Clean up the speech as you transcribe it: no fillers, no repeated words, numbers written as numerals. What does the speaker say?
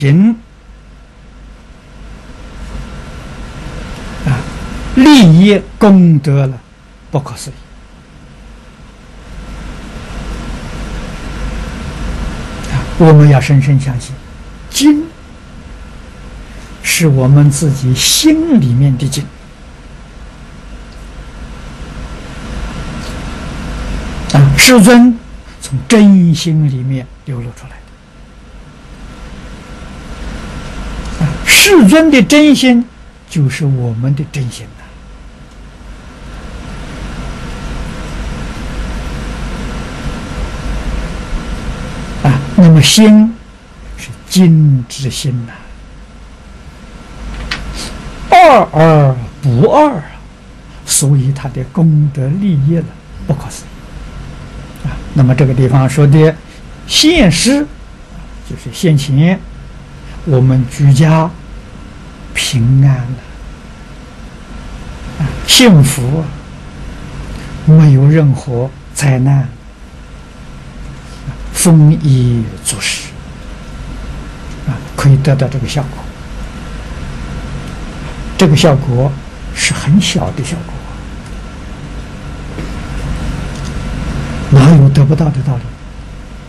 行利益功德了，不可思议。我们要深深相信，经是我们自己心里面的经世尊从真心里面流露出来的世尊的真心就是我们的真心那么心是经之心二而不二所以它的功德利益了不可思议那么这个地方说的现实就是现前我们居家平安了幸福没有任何灾难丰衣足食可以得到这个效果，这个效果是很小的效果，哪有得不到的道理？